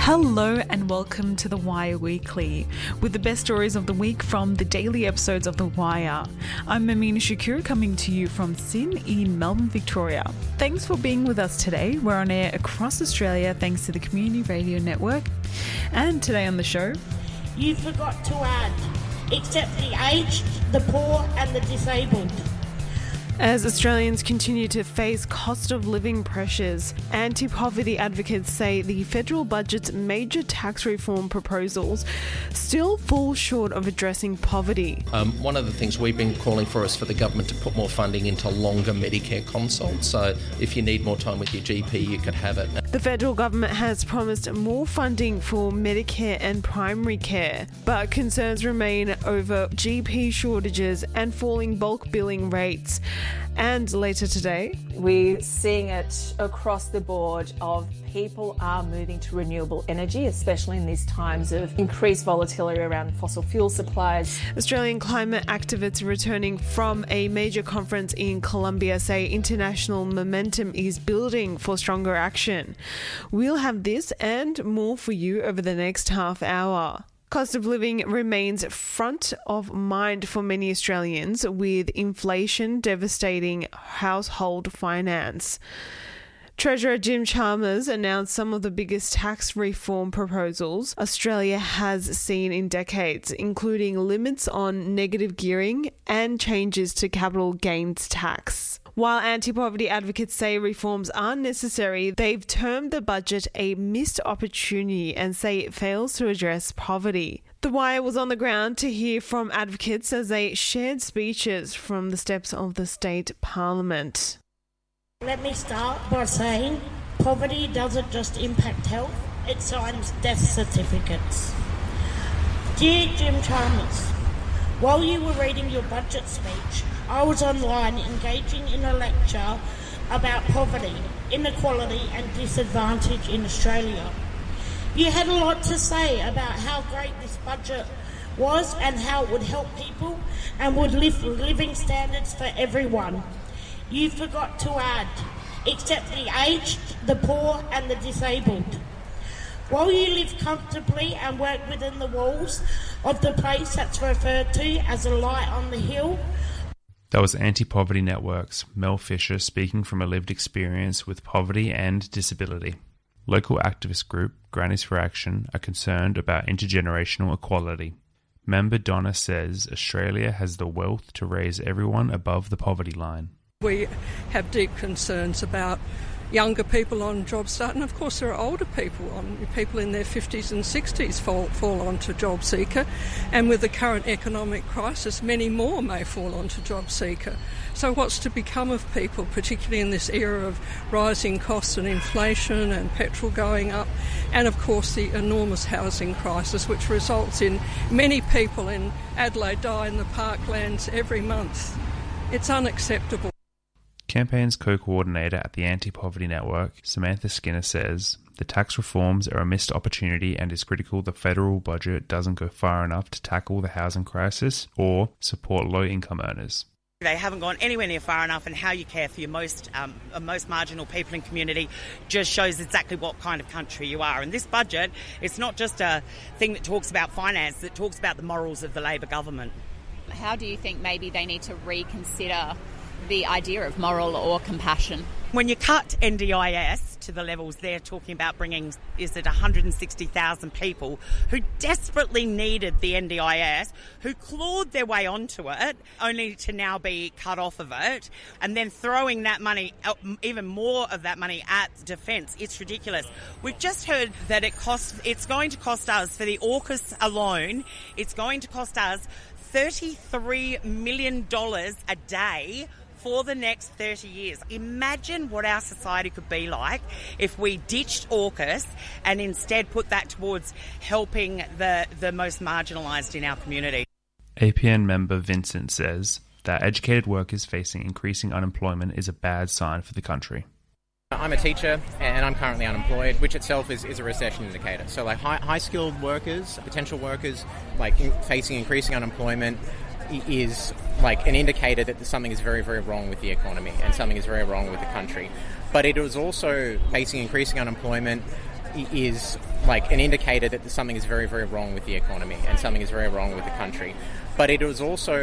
Hello and welcome to The Wire Weekly, with the best stories of the week from the daily episodes of The Wire. I'm Amina Shakur, coming to you from Sin in Melbourne, Victoria. Thanks for being with us today. We're on air across Australia thanks to the Community Radio Network. And today on the show... You forgot to add, except the aged, the poor and the disabled. As Australians continue to face cost of living pressures, anti-poverty advocates say the federal budget's major tax reform proposals still fall short of addressing poverty. One of the things we've been calling for is for the government to put more funding into longer Medicare consults. So if you need more time with your GP, you could have it. The federal government has promised more funding for Medicare and primary care, but concerns remain over GP shortages and falling bulk billing rates. And later today, we're seeing it across the board of people are moving to renewable energy, especially in these times of increased volatility around fossil fuel supplies. Australian climate activists returning from a major conference in Colombia say international momentum is building for stronger action. We'll have this and more for you over the next half hour. Cost of living remains front of mind for many Australians, with inflation devastating household finance. Treasurer Jim Chalmers announced some of the biggest tax reform proposals Australia has seen in decades, including limits on negative gearing and changes to capital gains tax. While anti-poverty advocates say reforms are necessary, they've termed the budget a missed opportunity and say it fails to address poverty. The Wire was on the ground to hear from advocates as they shared speeches from the steps of the state parliament. Let me start by saying poverty doesn't just impact health, it signs death certificates. Dear Jim Chalmers, while you were reading your budget speech, I was online engaging in a lecture about poverty, inequality and disadvantage in Australia. You had a lot to say about how great this budget was and how it would help people and would lift living standards for everyone. You forgot to add, except the aged, the poor and the disabled. While you live comfortably and work within the walls of the place that's referred to as a light on the hill. That was Anti-Poverty Network's Mel Fisher speaking from a lived experience with poverty and disability. Local activist group Grannies for Action are concerned about intergenerational equality. Member Donna says Australia has the wealth to raise everyone above the poverty line. We have deep concerns about younger people on JobStart, and of course there are older people in their 50s and 60s fall onto JobSeeker, and with the current economic crisis many more may fall onto JobSeeker. So what's to become of people, particularly in this era of rising costs and inflation and petrol going up, and of course the enormous housing crisis which results in many people in Adelaide die in the parklands every month. It's unacceptable. Campaign's co-coordinator at the Anti-Poverty Network, Samantha Skinner, says the tax reforms are a missed opportunity and is critical the federal budget doesn't go far enough to tackle the housing crisis or support low-income earners. They haven't gone anywhere near far enough, and how you care for your most marginal people in community just shows exactly what kind of country you are. And this budget, it's not just a thing that talks about finance, it talks about the morals of the Labor government. How do you think maybe they need to reconsider the idea of moral or compassion? When you cut NDIS to the levels they're talking about bringing, is it 160,000 people who desperately needed the NDIS, who clawed their way onto it, only to now be cut off of it, and then throwing that money, even more of that money at defence. It's ridiculous. We've just heard that it's going to cost us, for the AUKUS alone, it's going to cost us $33 million a day for the next 30 years. Imagine what our society could be like if we ditched AUKUS and instead put that towards helping the most marginalised in our community. APN member Vincent says that educated workers facing increasing unemployment is a bad sign for the country. I'm a teacher and I'm currently unemployed, which itself is a recession indicator. So like high-skilled workers, potential workers, facing increasing unemployment is like an indicator that something is very, very wrong with the economy and something is very wrong with the country. But it is also facing increasing unemployment is like an indicator that something is very, very wrong with the economy and something is very wrong with the country. But it is also